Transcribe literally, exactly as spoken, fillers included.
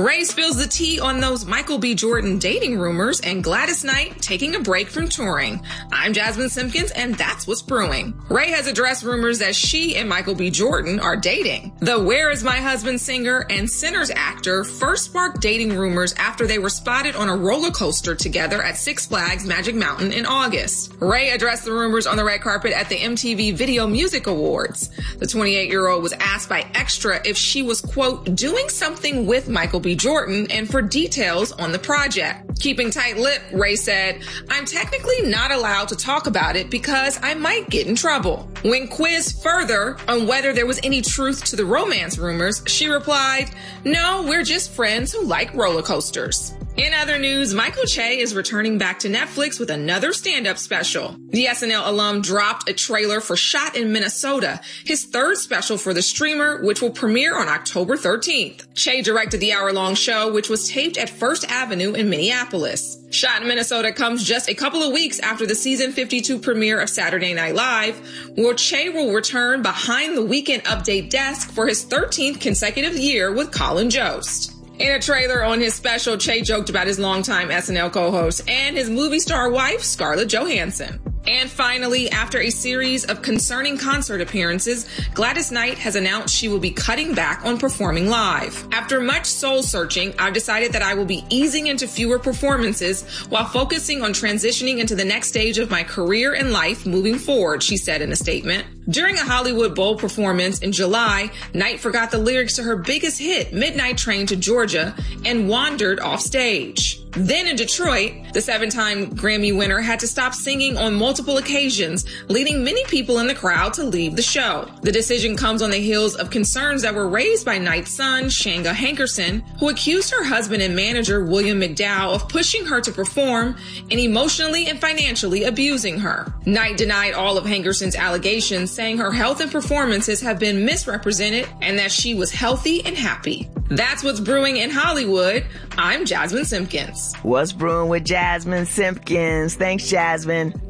Ray spills the tea on those Michael B. Jordan dating rumors and Gladys Knight taking a break from touring. I'm Jasmine Simpkins, and that's what's brewing. Ray has addressed rumors that she and Michael B. Jordan are dating. The Where Is My Husband singer and Sinners actor first sparked dating rumors after they were spotted on a roller coaster together at Six Flags Magic Mountain in August. Ray addressed the rumors on the red carpet at the M T V Video Music Awards. The twenty-eight-year-old was asked by Extra if she was, quote, doing something with Michael B. Jordan and for details on the project. Keeping tight-lipped, Ray said, I'm technically not allowed to talk about it because I might get in trouble. When quizzed further on whether there was any truth to the romance rumors, she replied, no, we're just friends who like roller coasters. In other news, Michael Che is returning back to Netflix with another stand-up special. The S N L alum dropped a trailer for Shot in Minnesota, his third special for the streamer, which will premiere on October thirteenth. Che directed the hour-long show, which was taped at First Avenue in Minneapolis. Shot in Minnesota comes just a couple of weeks after the season fifty-two premiere of Saturday Night Live, where Che will return behind the Weekend Update desk for his thirteenth consecutive year with Colin Jost. In a trailer on his special, Che joked about his longtime S N L co-host and his movie star wife, Scarlett Johansson. And finally, after a series of concerning concert appearances, Gladys Knight has announced she will be cutting back on performing live. After much soul-searching, I've decided that I will be easing into fewer performances while focusing on transitioning into the next stage of my career and life moving forward, she said in a statement. During a Hollywood Bowl performance in July, Knight forgot the lyrics to her biggest hit, Midnight Train to Georgia, and wandered off stage. Then in Detroit, the seven-time Grammy winner had to stop singing on multiple occasions, leading many people in the crowd to leave the show. The decision comes on the heels of concerns that were raised by Knight's son, Shanga Hankerson, who accused her husband and manager, William McDowell, of pushing her to perform and emotionally and financially abusing her. Knight denied all of Hankerson's allegations, saying her health and performances have been misrepresented and that she was healthy and happy. That's what's brewing in Hollywood. I'm Jasmine Simpkins. What's brewing with Jasmine Simpkins? Thanks, Jasmine.